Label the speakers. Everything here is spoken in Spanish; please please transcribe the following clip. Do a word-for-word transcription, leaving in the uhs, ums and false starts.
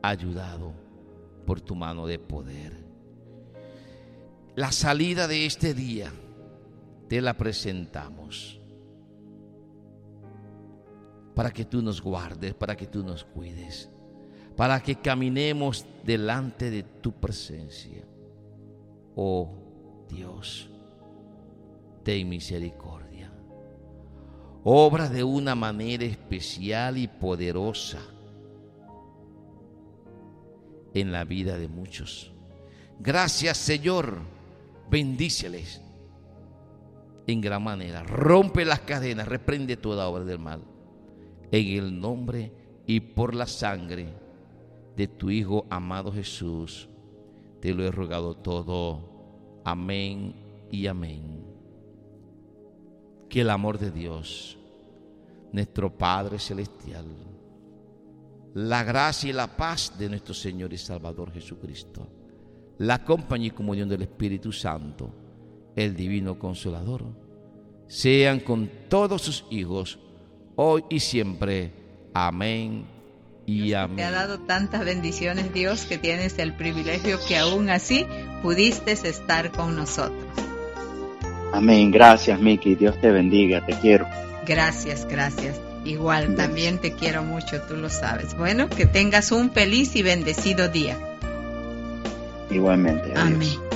Speaker 1: ayudado por tu mano de poder. La salida de este día te la presentamos para que tú nos guardes, para que tú nos cuides, para que caminemos delante de tu presencia. Oh Dios, ten misericordia. Obra de una manera especial y poderosa en la vida de muchos. Gracias, Señor. Bendíceles en gran manera. Rompe las cadenas, reprende toda obra del mal. En el nombre y por la sangre de tu Hijo amado Jesús, te lo he rogado todo. Amén y amén. Que el amor de Dios, nuestro Padre Celestial, la gracia y la paz de nuestro Señor y Salvador Jesucristo, la compañía y comunión del Espíritu Santo, el Divino Consolador, sean con todos sus hijos, hoy y siempre. Amén y
Speaker 2: Dios
Speaker 1: amén.
Speaker 2: Te ha dado tantas bendiciones, Dios, que tienes el privilegio que aún así pudiste estar con nosotros.
Speaker 3: Amén. Gracias, Miki. Dios te bendiga. Te quiero.
Speaker 2: Gracias, gracias. Igual, también te quiero mucho, tú lo sabes. Bueno, que tengas un feliz y bendecido día.
Speaker 3: Igualmente. Adiós.
Speaker 2: Amén.